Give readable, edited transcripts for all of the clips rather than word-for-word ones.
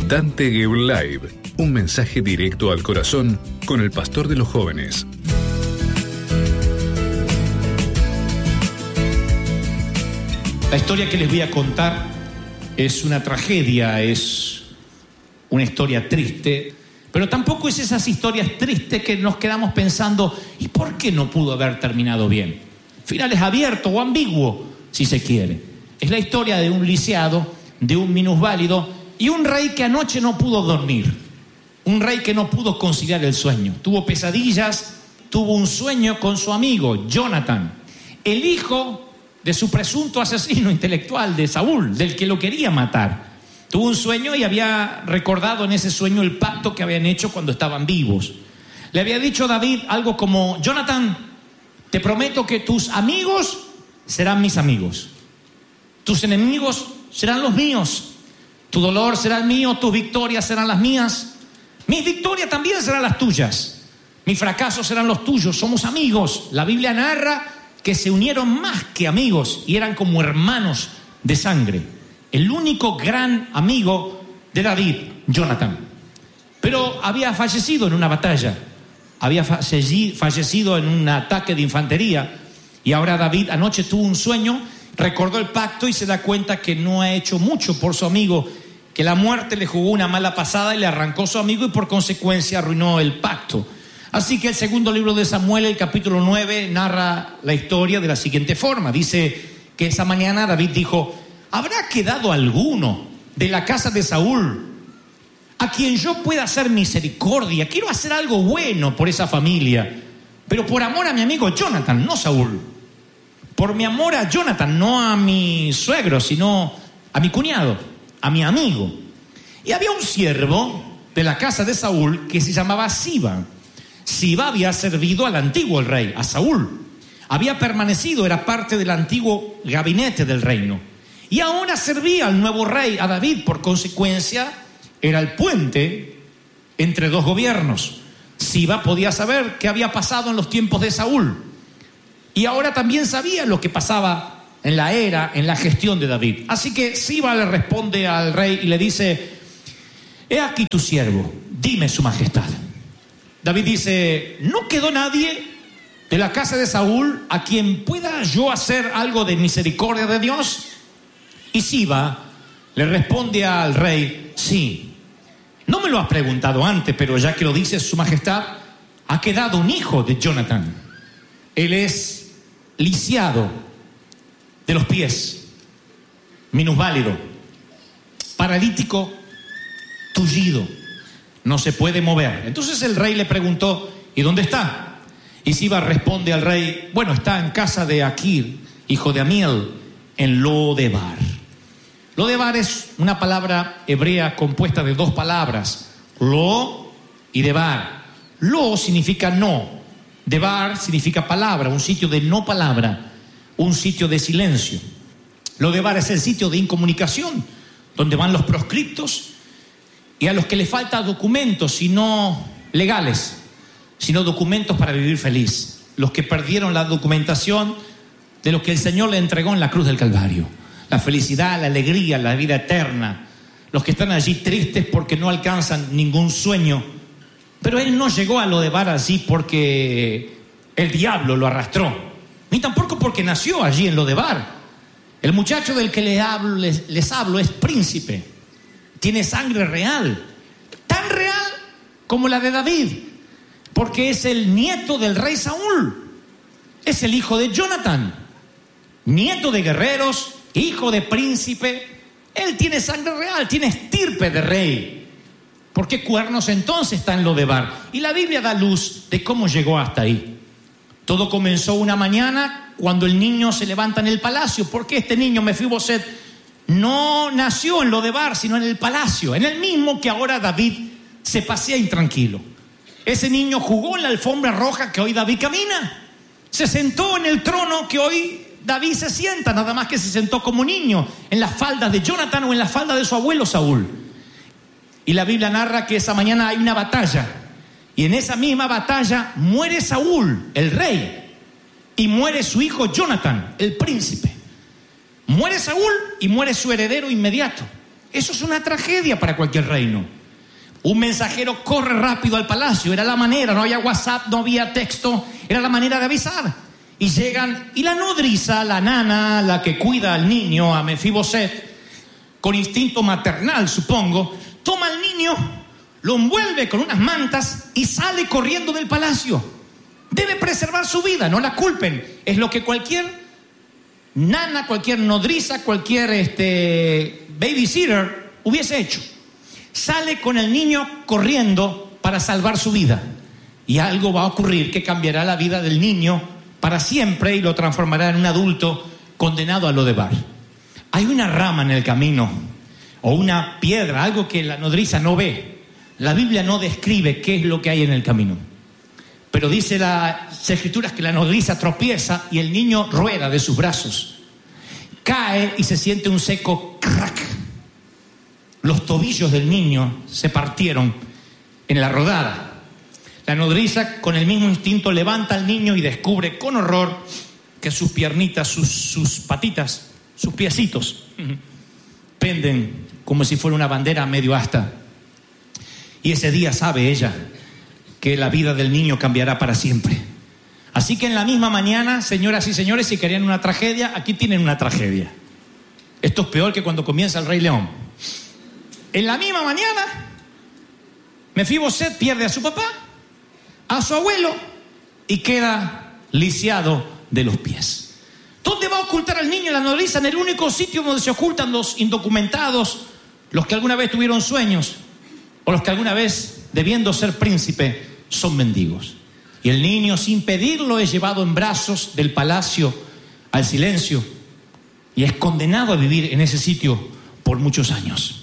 Dante Gebel Live, un mensaje directo al corazón con el pastor de los jóvenes. La historia que les voy a contar es una tragedia, es una historia triste, pero tampoco es esas historias tristes que nos quedamos pensando, ¿y por qué no pudo haber terminado bien? El final es abierto o ambiguo, si se quiere. Es la historia de un lisiado, de un minusválido y un rey que anoche no pudo dormir. Un rey que no pudo conciliar el sueño. Tuvo pesadillas, tuvo un sueño con su amigo, Jonathan, el hijo de su presunto asesino intelectual de Saúl, del que lo quería matar. Tuvo un sueño y había recordado en ese sueño el pacto que habían hecho cuando estaban vivos. Le había dicho a David algo como: Jonathan, te prometo que tus amigos serán mis amigos, tus enemigos serán los míos, tu dolor será el mío, tus victorias serán las mías, mis victorias también serán las tuyas, mis fracasos serán los tuyos, somos amigos. La Biblia narra que se unieron más que amigos y eran como hermanos de sangre. El único gran amigo de David, Jonathan. Pero había fallecido en una batalla, había fallecido en un ataque de infantería, y ahora David anoche tuvo un sueño, recordó el pacto y se da cuenta que no ha hecho mucho por su amigo, que la muerte le jugó una mala pasada y le arrancó su amigo y por consecuencia arruinó el pacto. Así que el segundo libro de Samuel, el capítulo 9, narra la historia de la siguiente forma. Dice que esa mañana David dijo: ¿habrá quedado alguno de la casa de Saúl a quien yo pueda hacer misericordia? Quiero hacer algo bueno por esa familia, pero por amor a mi amigo Jonathan, no Saúl. Por mi amor a Jonathan, no a mi suegro, sino a mi cuñado, a mi amigo. Y había un siervo de la casa de Saúl que se llamaba Siba. Siba había servido al antiguo rey, a Saúl. Había permanecido, era parte del antiguo gabinete del reino. Y ahora servía al nuevo rey, a David. Por consecuencia, era el puente entre dos gobiernos. Siba podía saber qué había pasado en los tiempos de Saúl. Y ahora también sabía lo que pasaba en la gestión de David. Así que Siba le responde al rey y le dice: he aquí tu siervo, dime su majestad. David dice: ¿no quedó nadie de la casa de Saúl a quien pueda yo hacer algo de misericordia de Dios? Y Siba le responde al rey: sí, no me lo has preguntado antes, pero ya que lo dice su majestad, ha quedado un hijo de Jonathan. Él es lisiado de los pies, minusválido, paralítico, tullido, no se puede mover. Entonces el rey le preguntó: ¿y dónde está? Y Siba responde al rey: bueno, está en casa de Aquir, hijo de Amiel, en Lo-debar. Lo-debar es una palabra hebrea compuesta de dos palabras, lo y debar. Lo significa no, debar significa palabra, un sitio de no palabra, un sitio de silencio. Lo-debar es el sitio de incomunicación, donde van los proscriptos y a los que les falta documentos, sino legales, sino documentos para vivir feliz. Los que perdieron la documentación de lo que el Señor le entregó en la cruz del Calvario. La felicidad, la alegría, la vida eterna. Los que están allí tristes porque no alcanzan ningún sueño. Pero él no llegó a Lo-debar así porque el diablo lo arrastró, ni tampoco porque nació allí en Lo-debar. El muchacho del que les hablo es príncipe. Tiene sangre real, tan real como la de David, porque es el nieto del rey Saúl. Es el hijo de Jonathan, nieto de guerreros, hijo de príncipe. Él tiene sangre real, tiene estirpe de rey. ¿Por qué cuernos entonces está en Lo-debar? Y la Biblia da luz de cómo llegó hasta ahí. Todo comenzó una mañana cuando el niño se levanta en el palacio. Porque este niño, Mefiboset, no nació en Lo-debar, sino en el palacio, en el mismo que ahora David se pasea intranquilo. Ese niño jugó en la alfombra roja que hoy David camina. Se sentó en el trono que hoy David se sienta, nada más que se sentó como niño en las faldas de Jonathan o en las faldas de su abuelo Saúl. Y la Biblia narra que esa mañana hay una batalla. Y en esa misma batalla muere Saúl, el rey, y muere su hijo Jonathan, el príncipe. Muere Saúl y muere su heredero inmediato. Eso es una tragedia para cualquier reino. Un mensajero corre rápido al palacio, era la manera, no había WhatsApp, no había texto, era la manera de avisar. Y llegan, y la nodriza, la nana, la que cuida al niño, a Mefiboset, con instinto maternal, supongo, toma al niño, lo envuelve con unas mantas y sale corriendo del palacio. Debe preservar su vida, no la culpen. Es lo que cualquier nana, cualquier nodriza, cualquier babysitter hubiese hecho. Sale con el niño corriendo para salvar su vida. Y algo va a ocurrir que cambiará la vida del niño para siempre y lo transformará en un adulto condenado a lo de bar. Hay una rama en el camino o una piedra, algo que la nodriza no ve. La Biblia no describe qué es lo que hay en el camino. Pero dice las Escrituras que la nodriza tropieza y el niño rueda de sus brazos. Cae y se siente un seco crack. Los tobillos del niño se partieron en la rodada. La nodriza, con el mismo instinto, levanta al niño y descubre con horror que sus piernitas, sus patitas, sus piecitos penden como si fuera una bandera medio asta. Y ese día sabe ella que la vida del niño cambiará para siempre. Así que en la misma mañana, señoras y señores, si querían una tragedia, aquí tienen una tragedia. Esto es peor que cuando comienza el Rey León. En la misma mañana, Mefiboset pierde a su papá, a su abuelo, y queda lisiado de los pies. ¿Dónde va a ocultar al niño la nodriza? En el único sitio donde se ocultan los indocumentados, los que alguna vez tuvieron sueños, o los que alguna vez, debiendo ser príncipe, son mendigos. Y el niño, sin pedirlo, es llevado en brazos del palacio al silencio y es condenado a vivir en ese sitio por muchos años.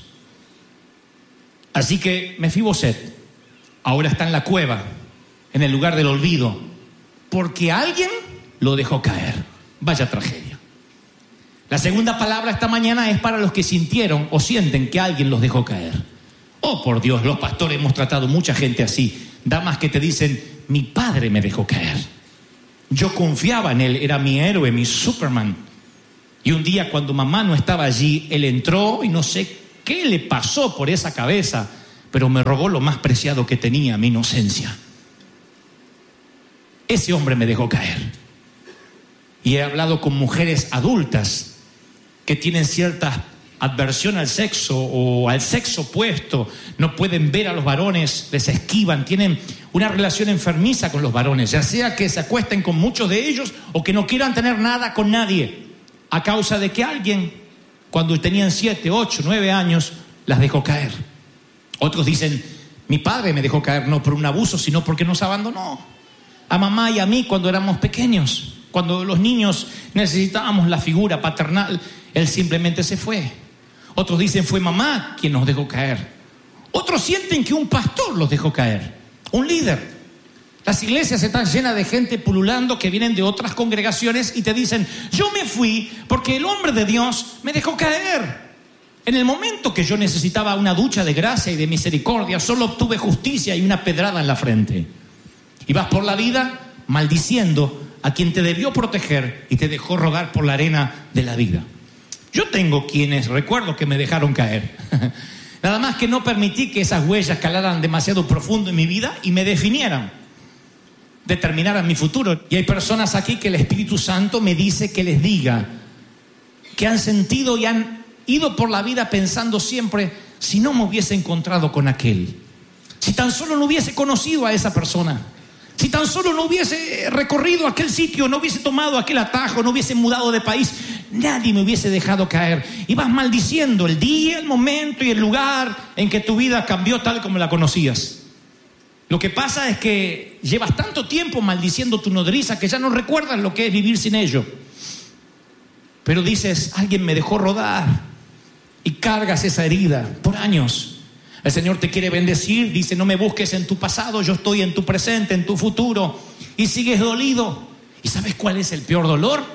Así que Mefiboset ahora está en la cueva, en el lugar del olvido, porque alguien lo dejó caer. Vaya tragedia. La segunda palabra esta mañana es para los que sintieron o sienten que alguien los dejó caer. Oh, por Dios, los pastores hemos tratado mucha gente así. Damas que te dicen, mi padre me dejó caer. Yo confiaba en él, era mi héroe, mi Superman. Y un día cuando mamá no estaba allí, él entró y no sé qué le pasó por esa cabeza, pero me robó lo más preciado que tenía, mi inocencia. Ese hombre me dejó caer. Y he hablado con mujeres adultas que tienen cierta adversión al sexo o al sexo opuesto, no pueden ver a los varones, les esquivan, tienen una relación enfermiza con los varones, ya sea que se acuesten con muchos de ellos o que no quieran tener nada con nadie, a causa de que alguien, cuando tenían 7, 8, 9 años, las dejó caer. Otros dicen, mi padre me dejó caer, no por un abuso, sino porque nos abandonó. A mamá y a mí cuando éramos pequeños, cuando los niños necesitábamos la figura paternal, él simplemente se fue. Otros dicen, fue mamá quien nos dejó caer. Otros sienten que un pastor los dejó caer, un líder. Las iglesias están llenas de gente pululando que vienen de otras congregaciones y te dicen, yo me fui porque el hombre de Dios me dejó caer. En el momento que yo necesitaba una ducha de gracia y de misericordia, solo obtuve justicia y una pedrada en la frente. Y vas por la vida maldiciendo a quien te debió proteger y te dejó rodar por la arena de la vida. Yo tengo quienes recuerdo que me dejaron caer. Nada más que no permití que esas huellas calaran demasiado profundo en mi vida y me definieran, determinaran mi futuro. Y hay personas aquí que el Espíritu Santo me dice que les diga que han sentido y han ido por la vida pensando siempre, si no me hubiese encontrado con aquel, si tan solo no hubiese conocido a esa persona, si tan solo no hubiese recorrido aquel sitio, no hubiese tomado aquel atajo, no hubiese mudado de país, nadie me hubiese dejado caer. Y vas maldiciendo el día, el momento y el lugar en que tu vida cambió tal como la conocías. Lo que pasa es que llevas tanto tiempo maldiciendo tu nodriza que ya no recuerdas lo que es vivir sin ello. Pero dices, alguien me dejó rodar, y cargas esa herida por años. El Señor te quiere bendecir, dice, no me busques en tu pasado, yo estoy en tu presente, en tu futuro, y sigues dolido. ¿Y sabes cuál es el peor dolor?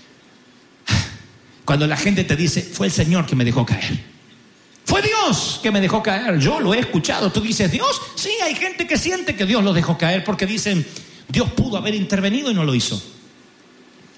Cuando la gente te dice, fue el Señor que me dejó caer, fue Dios que me dejó caer. Yo lo he escuchado. Tú dices, ¿Dios? Sí, hay gente que siente que Dios los dejó caer porque dicen, Dios pudo haber intervenido y no lo hizo.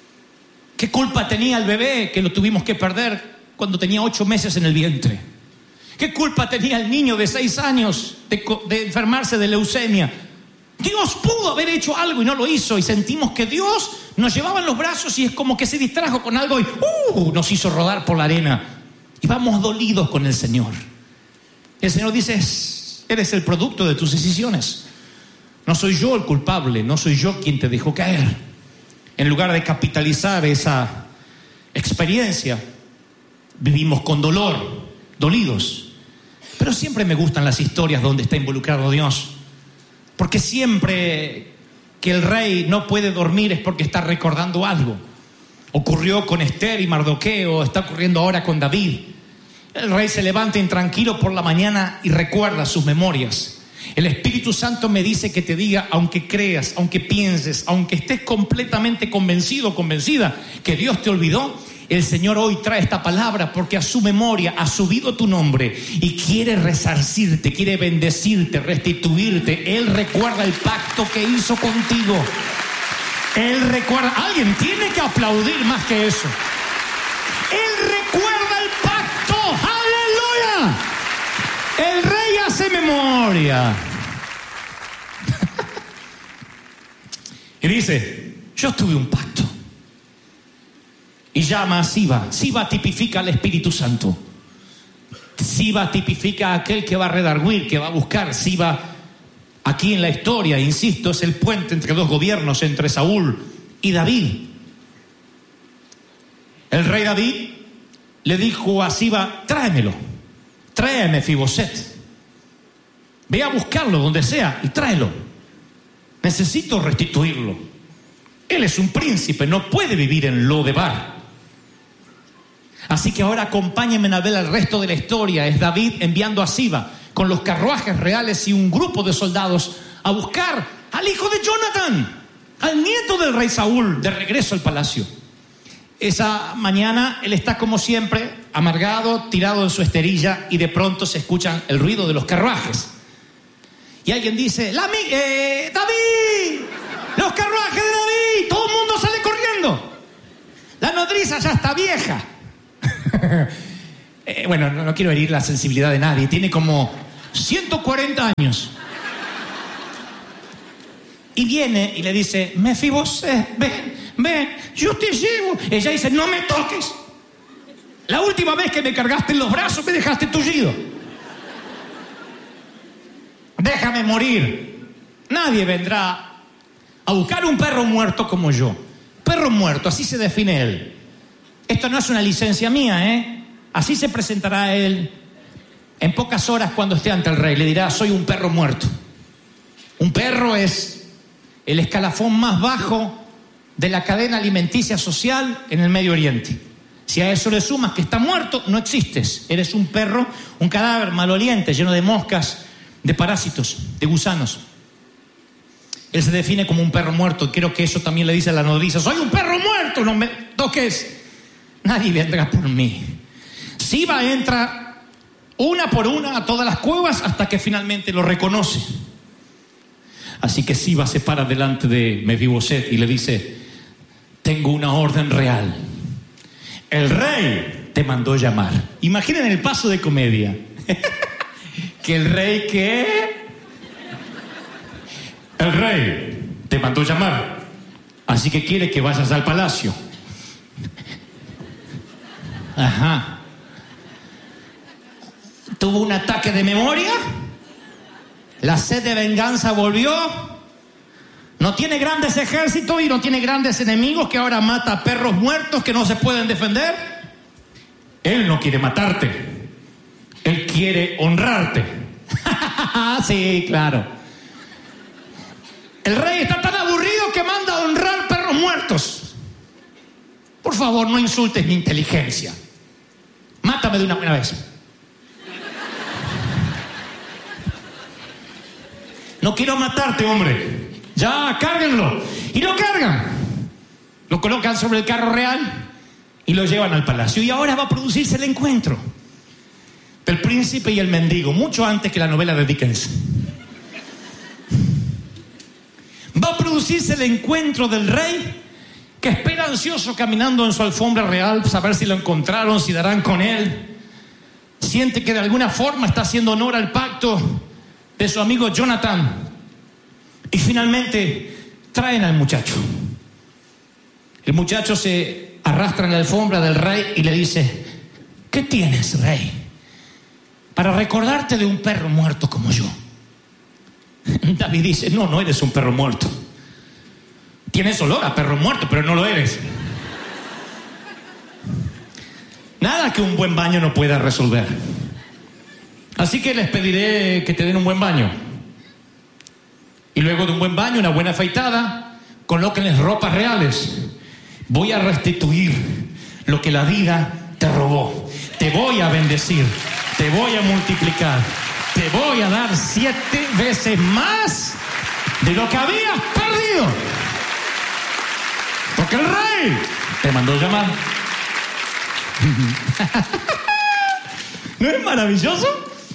¿Qué culpa tenía el bebé que lo tuvimos que perder cuando tenía 8 meses en el vientre? ¿Qué culpa tenía el niño de 6 años de enfermarse de leucemia? Dios pudo haber hecho algo y no lo hizo, y sentimos que Dios nos llevaba en los brazos y es como que se distrajo con algo y nos hizo rodar por la arena. Y vamos dolidos con el Señor. El Señor dice: eres el producto de tus decisiones. No soy yo el culpable, no soy yo quien te dejó caer. En lugar de capitalizar esa experiencia, vivimos con dolor, dolidos. Pero siempre me gustan las historias donde está involucrado Dios. Porque siempre que el rey no puede dormir es porque está recordando algo. Ocurrió con Esther y Mardoqueo, está ocurriendo ahora con David. El rey se levanta intranquilo por la mañana y recuerda sus memorias. El Espíritu Santo me dice que te diga, aunque creas, aunque pienses, aunque estés completamente convencido o convencida que Dios te olvidó, el Señor hoy trae esta palabra porque a su memoria ha subido tu nombre y quiere resarcirte, quiere bendecirte, restituirte. Él recuerda el pacto que hizo contigo. Él recuerda. Alguien tiene que aplaudir más que eso. Él recuerda el pacto. ¡Aleluya! El rey hace memoria. Y dice: yo tuve un pacto. Y llama a Siba. Siba tipifica al Espíritu Santo. Siba tipifica a aquel que va a redarguir, que va a buscar. Siba, aquí en la historia, insisto, es el puente entre dos gobiernos, entre Saúl y David. El rey David le dijo a Siba: tráemelo, tráeme Mefiboset. Ve a buscarlo donde sea y tráelo. Necesito restituirlo. Él es un príncipe, no puede vivir en Lodebar. Así que ahora acompáñenme a ver el resto de la historia. Es David enviando a Siba con los carruajes reales y un grupo de soldados a buscar al hijo de Jonathan, al nieto del rey Saúl, de regreso al palacio. Esa mañana él está como siempre, amargado, tirado en su esterilla, y de pronto se escuchan el ruido de los carruajes. Y alguien dice: ¡David! ¡Los carruajes de David! Todo el mundo sale corriendo. La nodriza ya está vieja. Bueno, no quiero herir la sensibilidad de nadie. Tiene como 140 años. Y viene y le dice: Mefiboset, ven, yo te llevo. Ella dice: no me toques. La última vez que me cargaste en los brazos me dejaste tullido. Déjame morir. Nadie vendrá a buscar un perro muerto como yo. Perro muerto, así se define él. Esto no es una licencia mía, Así se presentará él en pocas horas cuando esté ante el rey. Le dirá: soy un perro muerto. Un perro es el escalafón más bajo de la cadena alimenticia social en el Medio Oriente. Si a eso le sumas que está muerto, no existes. Eres un perro, un cadáver maloliente, lleno de moscas, de parásitos, de gusanos. Él se define como un perro muerto. Creo que eso también le dice a la nodriza: soy un perro muerto, no me toques. Nadie vendrá por mí. Siba entra una por una a todas las cuevas hasta que finalmente lo reconoce. Así que Siba se para delante de Mefiboset y le dice: tengo una orden real. El rey te mandó llamar. Imaginen el paso de comedia. Que el rey, ¿qué? El rey te mandó llamar. Así que quiere que vayas al palacio. Ajá. Tuvo un ataque de memoria. La sed de venganza volvió. No tiene grandes ejércitos y no tiene grandes enemigos, que ahora mata a perros muertos que no se pueden defender. Él no quiere matarte. Él quiere honrarte. Sí, claro. El rey está tan aburrido que manda a honrar perros muertos. Por favor, no insultes mi inteligencia. Mátame de una buena vez. No quiero matarte, hombre. Ya, cárguenlo. Y lo cargan. Lo colocan sobre el carro real y lo llevan al palacio. Y ahora va a producirse el encuentro del príncipe y el mendigo, mucho antes que la novela de Dickens. Va a producirse el encuentro del rey, que espera ansioso caminando en su alfombra real, saber si lo encontraron, si darán con él. siente que de alguna forma está haciendo honor al pacto de su amigo Jonathan. Y finalmente traen al muchacho. El muchacho se arrastra en la alfombra del rey y le dice: ¿qué tienes, rey, para recordarte de un perro muerto como yo? David dice: no eres un perro muerto. Tienes olor a perro muerto, pero no lo eres. Nada que un buen baño no pueda resolver. Así que les pediré que te den un buen baño. Y luego de un buen baño, una buena afeitada, colóquenles ropas reales. Voy a restituir lo que la vida te robó. Te voy a bendecir. Te voy a multiplicar. Te voy a dar 7 veces más de lo que habías perdido. Porque el rey te mandó llamar. ¿No es maravilloso?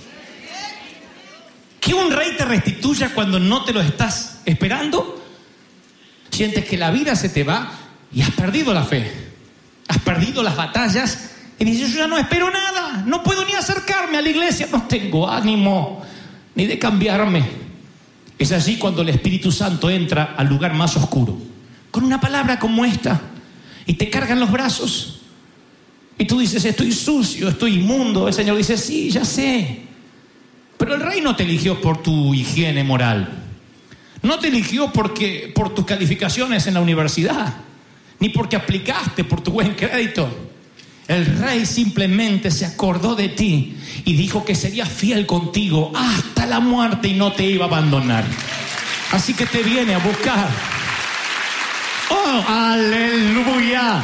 Que un rey te restituya cuando no te lo estás esperando. Sientes que la vida se te va y has perdido la fe. Has perdido las batallas y dices: yo ya no espero nada. No puedo ni acercarme a la iglesia. No tengo ánimo ni de cambiarme. Es así cuando el Espíritu Santo entra al lugar más oscuro con una palabra como esta y te cargan los brazos. Y tú dices: estoy sucio, estoy inmundo. El Señor dice: sí, ya sé. Pero el rey no te eligió por tu higiene moral. No te eligió por tus calificaciones en la universidad, ni porque aplicaste por tu buen crédito. El rey simplemente se acordó de ti y dijo que sería fiel contigo hasta la muerte y no te iba a abandonar. Así que te viene a buscar. ¡Oh, aleluya!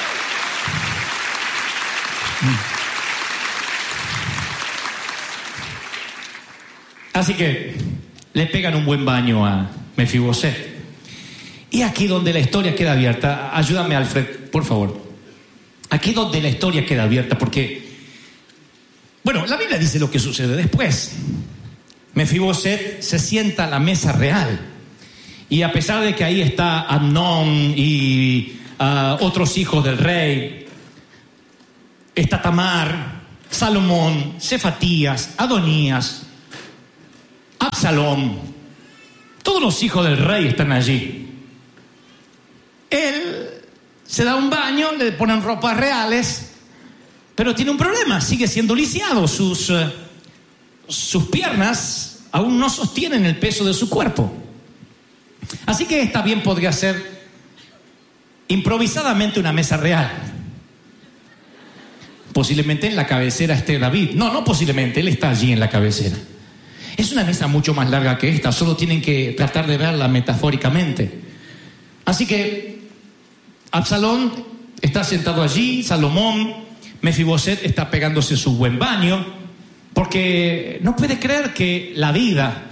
Así que le pegan un buen baño a Mefiboset. Y aquí donde la historia queda abierta. Ayúdame, Alfred, por favor. Aquí donde la historia queda abierta, porque, bueno, la Biblia dice lo que sucede después. Mefiboset se sienta a la mesa real. Y a pesar de que ahí está Amnón y otros hijos del rey, está Tamar, Salomón, Cefatías, Adonías, Absalón, todos los hijos del rey están allí. Él se da un baño, le ponen ropas reales, pero tiene un problema: sigue siendo lisiado. Sus piernas aún no sostienen el peso de su cuerpo. Así que esta bien podría ser improvisadamente una mesa real. Posiblemente en la cabecera esté David. No posiblemente, él está allí en la cabecera. Es una mesa mucho más larga que esta, solo tienen que tratar de verla metafóricamente. Así que Absalón está sentado allí, Salomón, Mefiboset está pegándose su buen baño, porque no puede creer que la vida,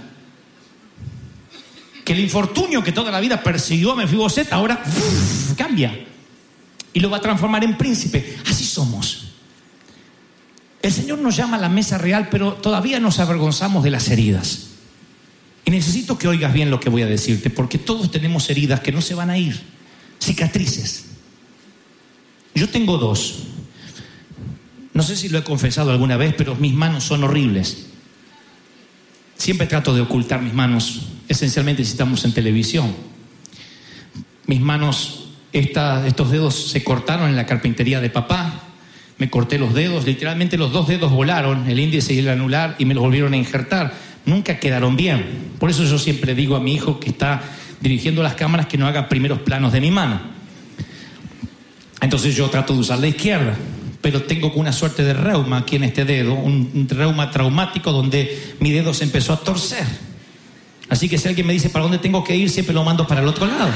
que el infortunio que toda la vida persiguió a Mefiboset ahora cambia y lo va a transformar en príncipe. Así somos. El Señor nos llama a la mesa real, pero todavía nos avergonzamos de las heridas. Y necesito que oigas bien lo que voy a decirte, porque todos tenemos heridas que no se van a ir, cicatrices. Yo tengo 2. No sé si lo he confesado alguna vez, pero mis manos son horribles. Siempre trato de ocultar mis manos, esencialmente si estamos en televisión. Mis manos, estos dedos se cortaron en la carpintería de papá. Me corté los dedos, literalmente los 2 dedos volaron, el índice y el anular, y me los volvieron a injertar. Nunca quedaron bien. Por eso yo siempre digo a mi hijo que está dirigiendo las cámaras que no haga primeros planos de mi mano. Entonces yo trato de usar la izquierda, pero tengo una suerte de reuma aquí en este dedo, un reuma traumático donde mi dedo se empezó a torcer. Así que si alguien me dice para dónde tengo que ir, siempre lo mando para el otro lado.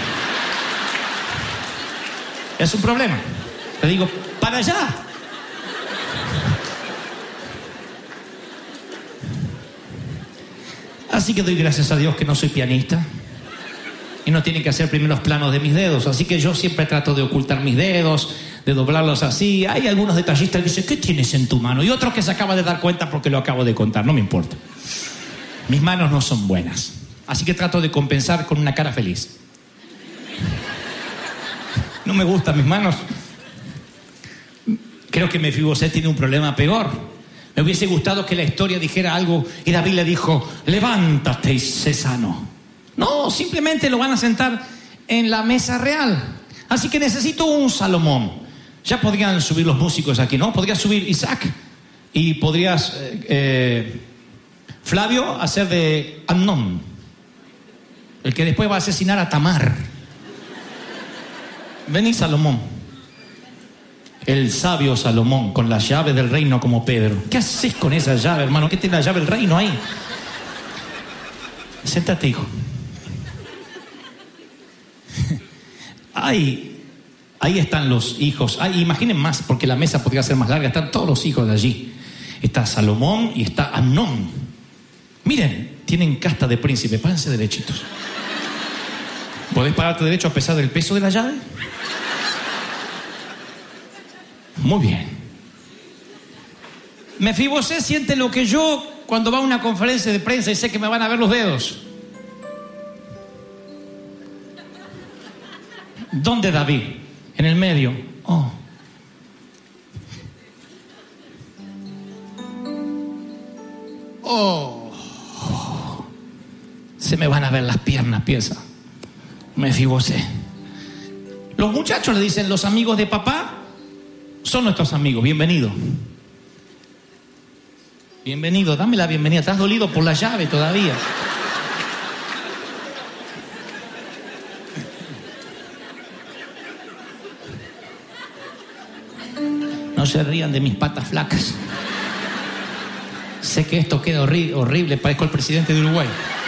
Es un problema. Le digo, para allá. Así que doy gracias a Dios que no soy pianista y no tienen que hacer primeros planos de mis dedos. Así que yo siempre trato de ocultar mis dedos, de doblarlos así. Hay algunos detallistas que dicen, ¿qué tienes en tu mano? Y otros que se acaban de dar cuenta porque lo acabo de contar. No me importa. Mis manos no son buenas. Así que trato de compensar con una cara feliz. No me gustan mis manos. Creo que Mefiboset tiene un problema peor. Me hubiese gustado que la historia dijera algo y David le dijo, levántate y sé sano. No, simplemente lo van a sentar en la mesa real. Así que necesito un Salomón. Ya podrían subir los músicos aquí, ¿no? Podría subir Isaac y podrías, Flavio, hacer de Amnón, el que después va a asesinar a Tamar. Vení, Salomón. El sabio Salomón, con la llave del reino como Pedro. ¿Qué haces con esa llave, hermano? ¿Qué tiene la llave del reino ahí? Siéntate, hijo. Ahí están los hijos. Imaginen más, porque la mesa podría ser más larga. Están todos los hijos de allí. Está Salomón y está Amnón. Miren, tienen casta de príncipe. Párense derechitos. ¿Podés pararte derecho a pesar del peso de la llave? Muy bien. Mefibosé siente lo que yo cuando va a una conferencia de prensa y sé que me van a ver los dedos. ¿Dónde David? En el medio. Oh. Oh. Se me van a ver las piernas, piensa Mefibosé. Los muchachos le dicen, los amigos de papá son nuestros amigos. Bienvenido. Bienvenido, dame la bienvenida. ¿Estás dolido por la llave todavía? No se rían de mis patas flacas. Sé que esto queda horrible. Parezco el presidente de Uruguay.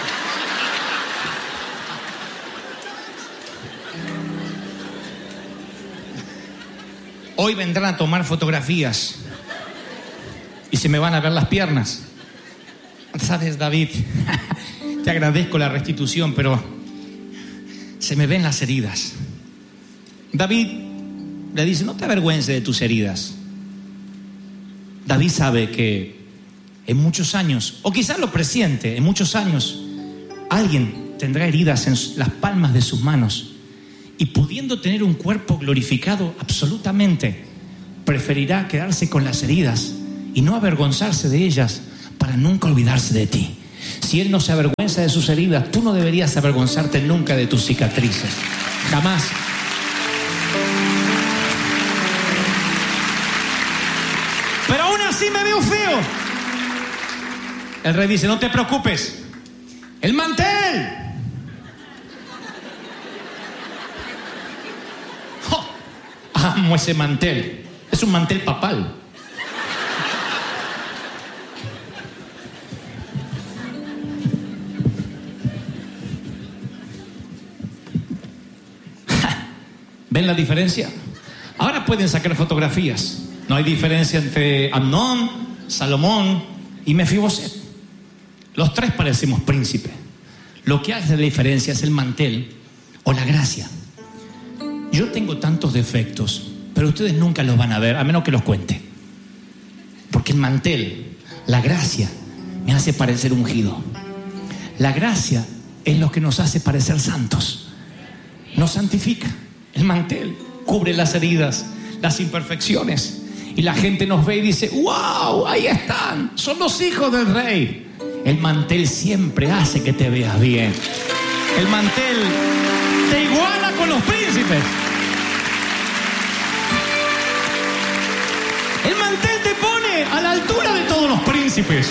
Hoy vendrán a tomar fotografías y se me van a ver las piernas. ¿Sabes, David? Te agradezco la restitución, pero se me ven las heridas. David le dice, no te avergüences de tus heridas. David sabe que en muchos años, o quizás lo presiente, en muchos años, alguien tendrá heridas en las palmas de sus manos. Y pudiendo tener un cuerpo glorificado absolutamente, preferirá quedarse con las heridas y no avergonzarse de ellas para nunca olvidarse de ti. Si Él no se avergüenza de sus heridas, tú no deberías avergonzarte nunca de tus cicatrices. Jamás. Pero aún así me veo feo. El rey dice, no te preocupes. El mantel. Amo ese mantel. Es un mantel papal. ¿Ven la diferencia? Ahora pueden sacar fotografías. No hay diferencia entre Amnón, Salomón y Mefiboset. Los tres parecemos príncipes. Lo que hace la diferencia es el mantel o la gracia. Yo tengo tantos defectos, pero ustedes nunca los van a ver, a menos que los cuente. Porque el mantel, la gracia, me hace parecer ungido. La gracia es lo que nos hace parecer santos. Nos santifica. El mantel cubre las heridas, las imperfecciones. Y la gente nos ve y dice, ¡wow! Ahí están, son los hijos del rey. El mantel siempre hace que te veas bien. El mantel te iguala con los príncipes. El mantel te pone a la altura de todos los príncipes.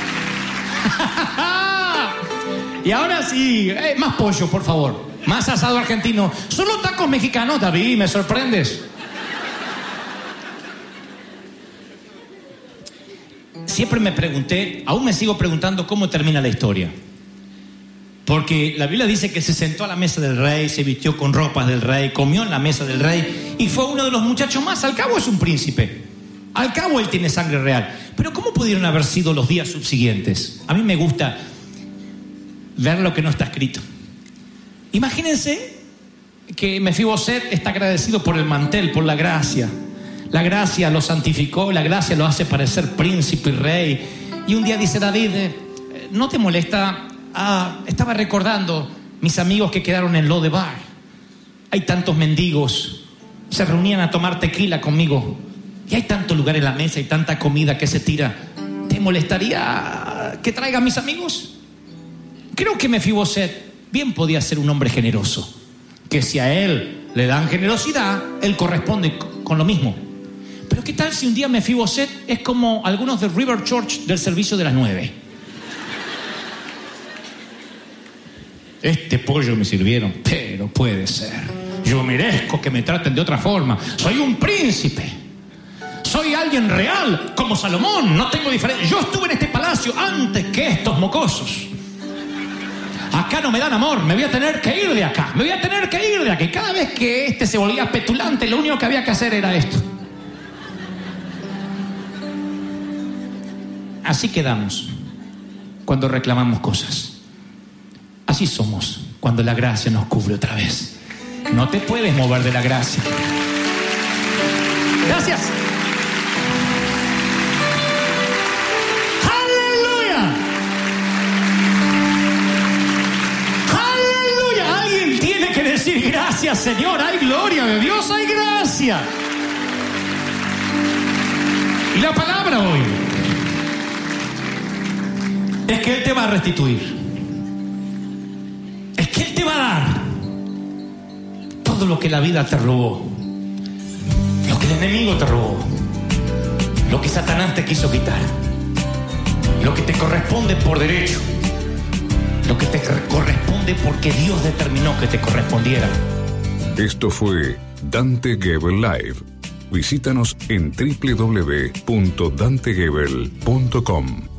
Y ahora sí, más pollo, por favor. Más asado argentino. Solo tacos mexicanos, David, me sorprendes. Siempre me pregunté, aún me sigo preguntando cómo termina la historia. Porque la Biblia dice que se sentó a la mesa del rey, se vistió con ropas del rey, comió en la mesa del rey y fue uno de los muchachos más. Al cabo es un príncipe. Al cabo él tiene sangre real. Pero ¿cómo pudieron haber sido los días subsiguientes? A mí me gusta ver lo que no está escrito. Imagínense que Mefiboset está agradecido por el mantel, por la gracia. La gracia lo santificó, la gracia lo hace parecer príncipe y rey. Y un día dice David, ¿no te molesta? Estaba recordando mis amigos que quedaron en Lodebar. Hay tantos mendigos, se reunían a tomar tequila conmigo. Y hay tanto lugar en la mesa y tanta comida que se tira. ¿te molestaría que traiga a mis amigos? Creo que Mefiboset bien podía ser un hombre generoso, que si a él le dan generosidad, él corresponde con lo mismo. Pero ¿qué tal si un día Mefiboset es como algunos de River Church del servicio de las 9? Este pollo me sirvieron, pero puede ser. Yo merezco que me traten de otra forma. Soy un príncipe. Soy alguien real, como Salomón. No tengo diferencia. Yo estuve en este palacio antes que estos mocosos. Acá no me dan amor. Me voy a tener que ir de acá. Me voy a tener que ir de aquí. Cada vez que este se volvía petulante, lo único que había que hacer era esto. Así quedamos cuando reclamamos cosas. Así somos cuando la gracia nos cubre otra vez. No te puedes mover de la gracia. Gracias. ¡Aleluya! ¡Aleluya! Alguien tiene que decir gracias, Señor. Hay gloria de Dios, hay gracia. Y la palabra hoy es que Él te va a restituir. Es que Él te va a dar todo lo que la vida te robó, lo que el enemigo te robó, lo que Satanás te quiso quitar, lo que te corresponde por derecho, lo que te corresponde porque Dios determinó que te correspondiera. Esto fue Dante Gebel Live. Visítanos en www.dantegebel.com.